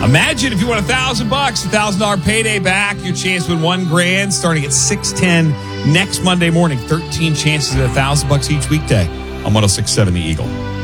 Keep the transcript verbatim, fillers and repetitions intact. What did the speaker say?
Imagine if you won a thousand bucks, a thousand dollar payday back, your chance to win one grand starting at six ten next Monday morning. thirteen chances at a thousand bucks each weekday on one oh six point seven The Eagle.